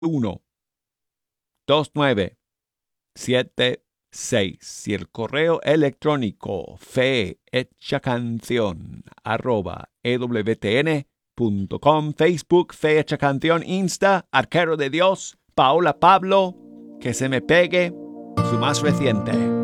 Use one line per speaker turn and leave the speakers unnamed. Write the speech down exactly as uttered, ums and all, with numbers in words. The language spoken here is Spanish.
uno dos nueve siete seis y el correo electrónico fe hecha canción arroba ewtn punto com, Facebook Fe Hecha Canción, Insta Arquero de Dios, Paola Pablo, que se me pegue su más reciente.